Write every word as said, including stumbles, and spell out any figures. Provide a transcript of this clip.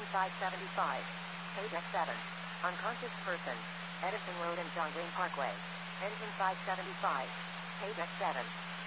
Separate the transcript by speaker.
Speaker 1: Engine five seventy-five. Page X seven. Unconscious person. Edison Road and John Wayne Parkway. Engine five seventy-five. Page X seven.